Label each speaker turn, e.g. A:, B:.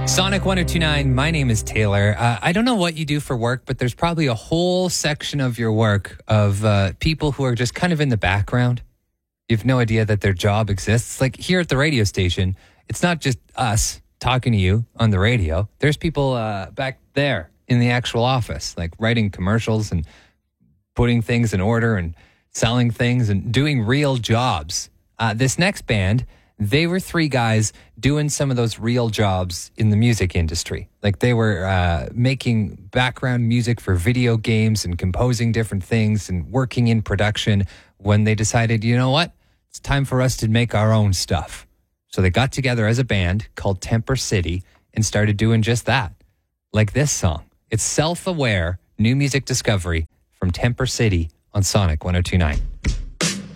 A: Sonic 1029, my name is Taylor. I don't know what you do for work, but there's probably a whole section of your work of people who are just kind of in the background. You have no idea that their job exists. Like here at the radio station, it's not just us talking to you on the radio. There's people back there in the actual office, like writing commercials and putting things in order and selling things and doing real jobs. This next band, they were three guys doing some of those real jobs in the music industry. Like they were making background music for video games and composing different things and working in production when they decided, you know what? It's time for us to make our own stuff. So they got together as a band called Temper City and started doing just that. Like this song. It's Self-Aware, new music discovery from Temper City on Sonic 1029.